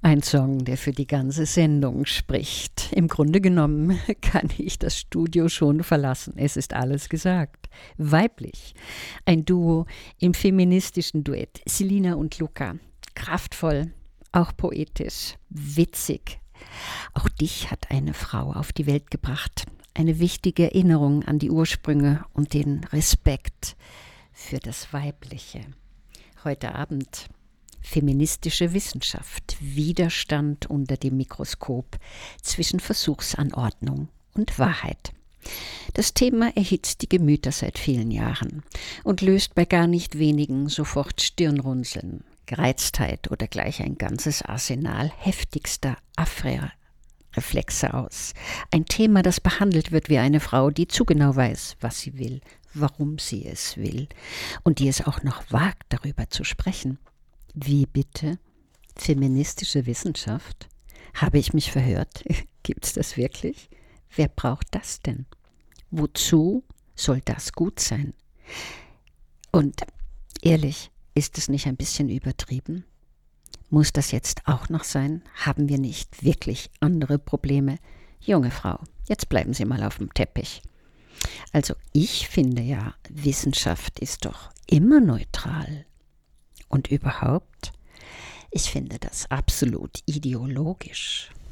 Ein Song, der für die ganze Sendung spricht. Im Grunde genommen kann ich das Studio schon verlassen. Es ist alles gesagt. Weiblich. Ein Duo im feministischen Duett. Selina und Luca. Kraftvoll, auch poetisch, witzig. Auch dich hat eine Frau auf die Welt gebracht. Eine wichtige Erinnerung an die Ursprünge und den Respekt für das Weibliche. Heute Abend feministische Wissenschaft, Widerstand unter dem Mikroskop zwischen Versuchsanordnung und Wahrheit. Das Thema erhitzt die Gemüter seit vielen Jahren und löst bei gar nicht wenigen sofort Stirnrunzeln, Gereiztheit oder gleich ein ganzes Arsenal heftigster Affrereflexe aus. Ein Thema, das behandelt wird wie eine Frau, die zu genau weiß, was sie will, warum sie es will und die es auch noch wagt, darüber zu sprechen. Wie bitte? Feministische Wissenschaft? Habe ich mich verhört? Gibt's das wirklich? Wer braucht das denn? Wozu soll das gut sein? Und ehrlich, ist es nicht ein bisschen übertrieben? Muss das jetzt auch noch sein? Haben wir nicht wirklich andere Probleme? Junge Frau, jetzt bleiben Sie mal auf dem Teppich. Also ich finde ja, Wissenschaft ist doch immer neutral. Und überhaupt, ich finde das absolut ideologisch.